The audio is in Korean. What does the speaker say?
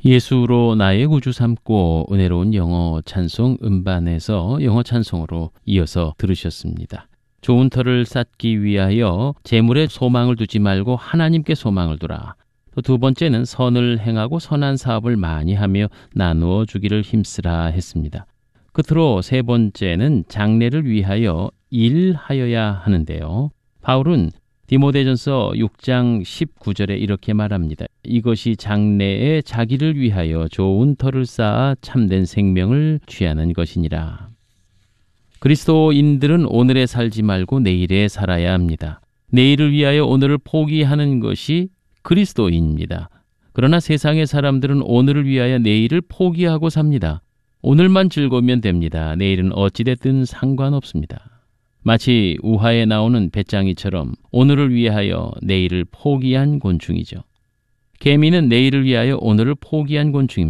예수로 나의 구주 삼고 은혜로운 영어 찬송 음반에서 영어 찬송으로 이어서 들으셨습니다. 좋은 터를 쌓기 위하여 재물에 소망을 두지 말고 하나님께 소망을 두라. 또 두 번째는 선을 행하고 선한 사업을 많이 하며 나누어 주기를 힘쓰라 했습니다. 끝으로 세 번째는 장래를 위하여 일하여야 하는데요. 바울은 디모데전서 6장 19절에 이렇게 말합니다. 이것이 장래에 자기를 위하여 좋은 터를 쌓아 참된 생명을 취하는 것이니라. 그리스도인들은 오늘에 살지 말고 내일에 살아야 합니다. 내일을 위하여 오늘을 포기하는 것이 그리스도인입니다. 그러나 세상의 사람들은 오늘을 위하여 내일을 포기하고 삽니다. 오늘만 즐거우면 됩니다. 내일은 어찌됐든 상관없습니다. 마치 우화에 나오는 배짱이처럼 오늘을 위하여 내일을 포기한 곤충이죠. 개미는 내일을 위하여 오늘을 포기한 곤충입니다.